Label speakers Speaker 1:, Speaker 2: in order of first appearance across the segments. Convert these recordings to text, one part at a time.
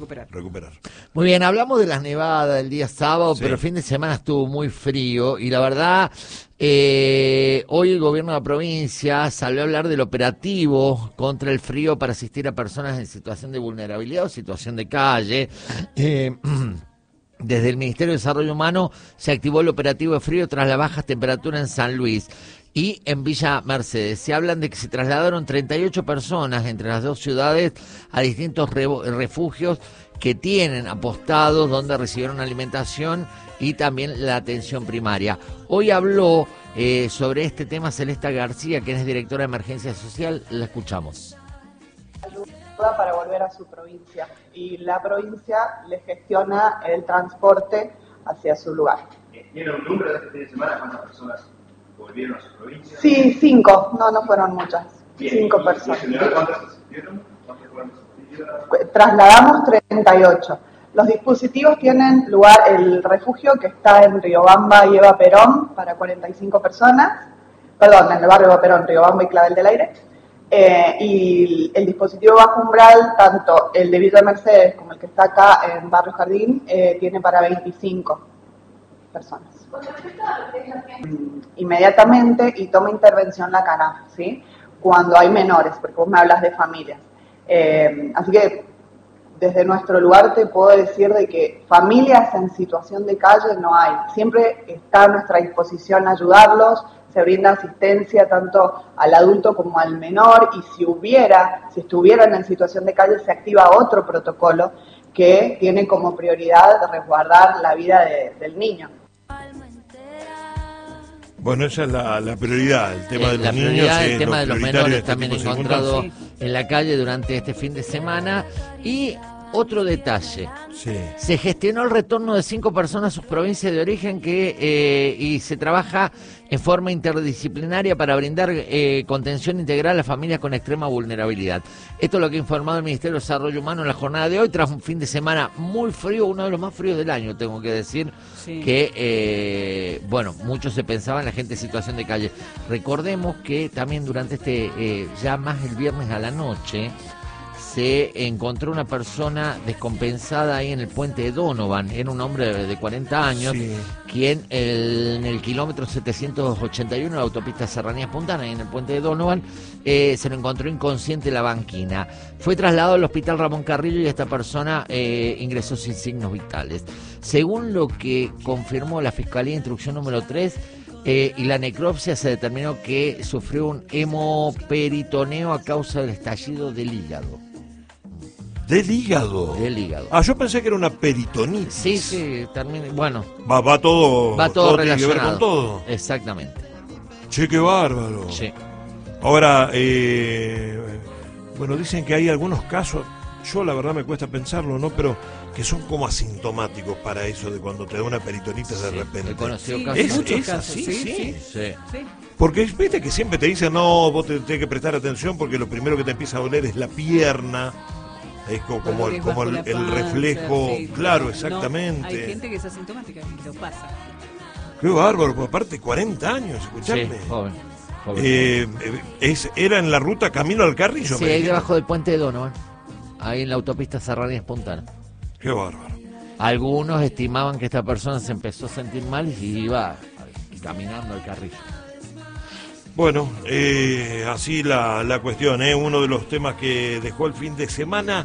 Speaker 1: recuperar.
Speaker 2: Muy bien, hablamos de las nevadas del día sábado,
Speaker 1: Sí.
Speaker 2: pero el fin de semana estuvo muy frío y la verdad, hoy el gobierno de la provincia salió a hablar del operativo contra el frío para asistir a personas en situación de vulnerabilidad o situación de calle. Desde el Ministerio de Desarrollo Humano se activó el operativo de frío tras las bajas temperaturas en San Luis y en Villa Mercedes. Se hablan de que se trasladaron 38 personas entre las dos ciudades a distintos refugios que tienen apostados donde recibieron alimentación y también la atención primaria. Hoy habló sobre este tema Celesta García, quien es directora de Emergencia Social. La escuchamos.
Speaker 3: Para volver a su provincia y la provincia le gestiona el transporte hacia su lugar.
Speaker 4: ¿Tiene un número de este fin de semana? ¿Cuántas personas volvieron a su provincia?
Speaker 3: Sí, 5, no fueron muchas.
Speaker 4: Bien.
Speaker 3: 5 personas.
Speaker 4: ¿Cuántas asistieron? ¿Cuántas fueron asistidas?
Speaker 3: Trasladamos 38. Los dispositivos tienen lugar, el refugio que está en Riobamba y Eva Perón para 45 personas, en el barrio Eva Perón, Riobamba y Clavel del Aire. Y el dispositivo bajo umbral, tanto el de Villa Mercedes como el que está acá en Barrio Jardín, tiene para 25 personas. Inmediatamente y toma intervención la CANAF, ¿sí? Cuando hay menores, porque vos me hablas de familias. Así que desde nuestro lugar te puedo decir de que familias en situación de calle no hay. Siempre está a nuestra disposición ayudarlos. Se brinda asistencia tanto al adulto como al menor y si estuvieran en situación de calle se activa otro protocolo que tiene como prioridad resguardar la vida del niño.
Speaker 1: Bueno, esa es la prioridad, el tema de los niños,
Speaker 2: el tema de los menores también
Speaker 1: tipo de
Speaker 2: encontrado en la calle durante este fin de semana. Y otro detalle, se gestionó el retorno de 5 personas a sus provincias de origen y se trabaja en forma interdisciplinaria para brindar contención integral a familias con extrema vulnerabilidad. Esto es lo que ha informado el Ministerio de Desarrollo Humano en la jornada de hoy, tras un fin de semana muy frío, uno de los más fríos del año, tengo que decir, que, muchos se pensaban en la gente en situación de calle. Recordemos que también durante ya más el viernes a la noche, se encontró una persona descompensada ahí en el puente de Donovan. Era un hombre de 40 años, quien en el kilómetro 781 de la autopista Serranía Puntana, ahí en el puente de Donovan, se lo encontró inconsciente en la banquina. Fue trasladado al hospital Ramón Carrillo y esta persona ingresó sin signos vitales. Según lo que confirmó la Fiscalía Instrucción número 3, y la necropsia, se determinó que sufrió un hemoperitoneo a causa del estallido del hígado.
Speaker 1: ¿Del hígado?
Speaker 2: Del hígado.
Speaker 1: Ah, yo pensé que era una peritonitis.
Speaker 2: Sí, termina. Bueno.
Speaker 1: Va todo
Speaker 2: relacionado.
Speaker 1: Tiene que ver con todo.
Speaker 2: Exactamente.
Speaker 1: Che, qué bárbaro.
Speaker 2: Sí.
Speaker 1: Ahora, dicen que hay algunos casos, yo la verdad me cuesta pensarlo, ¿no? Pero que son como asintomáticos para eso de cuando te da una peritonitis de repente.
Speaker 2: He conocido casos.
Speaker 1: ¿Es así?
Speaker 2: Sí.
Speaker 1: Porque viste que siempre te dicen, no, vos te tenés que prestar atención porque lo primero que te empieza a doler es la pierna. Es como el reflejo, claro, exactamente.
Speaker 5: No, hay gente que es asintomática y lo pasa.
Speaker 1: Qué bárbaro, pues aparte 40 años, escuchame.
Speaker 2: Sí, joven.
Speaker 1: Era en la ruta camino al Carrillo.
Speaker 2: Sí, ahí debajo del puente de Donovan, ahí en la autopista Serranía Espontana.
Speaker 1: Qué bárbaro.
Speaker 2: Algunos estimaban que esta persona se empezó a sentir mal y iba caminando al Carrillo.
Speaker 1: Bueno, así la cuestión, uno de los temas que dejó el fin de semana.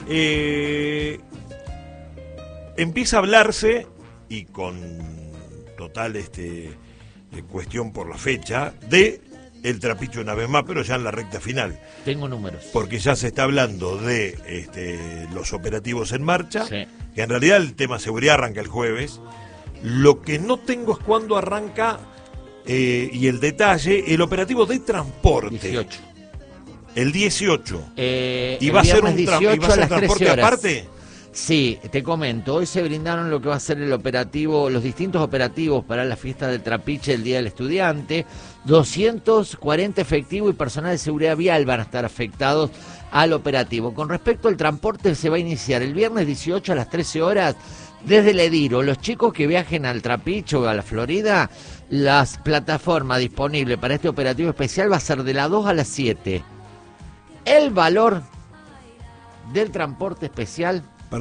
Speaker 1: Empieza a hablarse, y con total cuestión por la fecha, de el trapiche una vez más, pero ya en la recta final.
Speaker 2: Tengo números.
Speaker 1: Porque ya se está hablando de los operativos en marcha,
Speaker 2: que
Speaker 1: en realidad el tema seguridad arranca el jueves. Lo que no tengo es cuándo arranca... y el detalle, el operativo de transporte.
Speaker 2: 18.
Speaker 1: El 18.
Speaker 2: ¿Y
Speaker 1: va a ser un transporte aparte?
Speaker 2: Sí, te comento. Hoy se brindaron lo que va a ser el operativo, los distintos operativos para la fiesta del trapiche, el Día del Estudiante. 240 efectivos y personal de seguridad vial van a estar afectados al operativo. Con respecto al transporte, se va a iniciar el viernes 18 a las 13 horas desde el Ediro. Los chicos que viajen al Trapiche o a la Florida, las plataformas disponibles para este operativo especial va a ser de las 2 a las 7. El valor del transporte especial